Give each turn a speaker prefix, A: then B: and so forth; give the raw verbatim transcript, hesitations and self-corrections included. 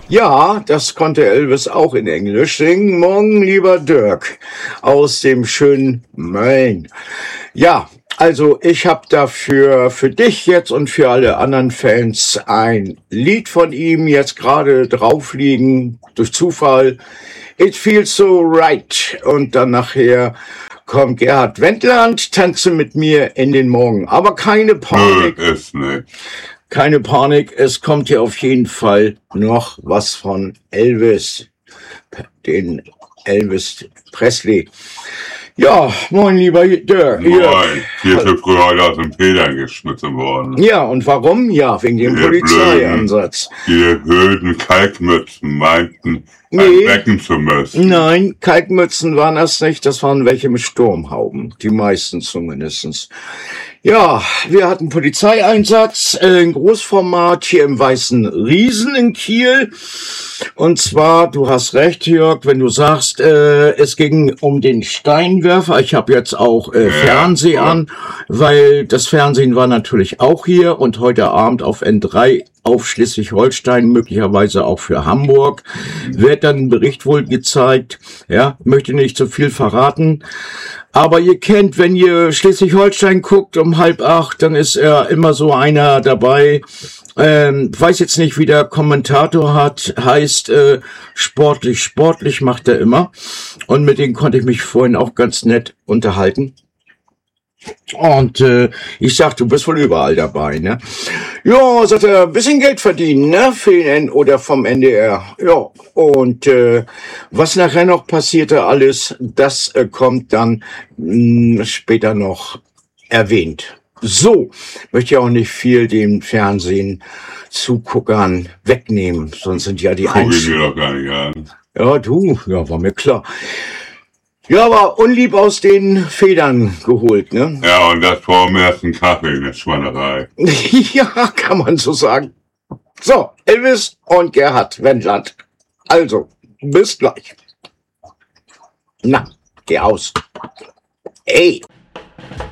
A: Ja, das konnte Elvis auch in Englisch singen. Morgen, lieber Dirk, aus dem schönen Mölln. Ja, also ich habe dafür für dich jetzt und für alle anderen Fans ein Lied von ihm jetzt gerade drauf liegen, durch Zufall. It feels so right. Und dann nachher kommt Gerhard Wendland, tanze mit mir in den Morgen. Aber keine Panik.
B: Nö, ist nicht.
A: Keine Panik, es kommt hier auf jeden Fall noch was von Elvis, den Elvis Presley. Ja, moin lieber Dirk.
B: Moin, hier ist früher heute aus den Federn geschnitten worden.
A: Ja, und warum? Ja, wegen dem
B: Die
A: Polizeieinsatz.
B: Die blöden Kalkmützen meinten,
A: Nee.
B: ein Becken zu müssen.
A: Nein, Kalkmützen waren das nicht, das waren welche mit Sturmhauben, die meisten zumindestens. Ja, wir hatten Polizeieinsatz äh, in Großformat hier im Weißen Riesen in Kiel. Und zwar, du hast recht, Jörg, wenn du sagst, äh, es ging um den Steinwerfer. Ich habe jetzt auch äh,
B: Ja,
A: Fernseh
B: ja.
A: an, weil das Fernsehen war natürlich auch hier und heute Abend auf N drei auf Schleswig-Holstein, möglicherweise auch für Hamburg, wird dann ein Bericht wohl gezeigt. Ja, möchte nicht zu viel verraten. Aber ihr kennt, wenn ihr Schleswig-Holstein guckt um halb acht, dann ist er immer so einer dabei. Ähm, weiß jetzt nicht, wie der Kommentator hat, heißt äh, sportlich, sportlich macht er immer. Und mit denen konnte ich mich vorhin auch ganz nett unterhalten. Und äh, ich sag, du bist wohl überall dabei, ne? Ja, sagt er, bisschen Geld verdienen, ne? Für den N oder vom N D R. Ja, und äh, was nachher noch passierte alles, das äh, kommt dann mh, später noch erwähnt. So, möchte ich auch nicht viel dem Fernsehen Zuguckern wegnehmen, sonst sind ja die
B: Guck ich
A: Einsch-
B: mir doch gar nicht an.
A: Ja, du, ja, war mir klar. Ja, aber unlieb aus den Federn geholt, ne?
B: Ja, und das vor dem ersten Kaffee, eine Schweinerei.
A: Ja, kann man so sagen. So, Elvis und Gerhard Wendland. Also, bis gleich. Na, geh aus. Ey.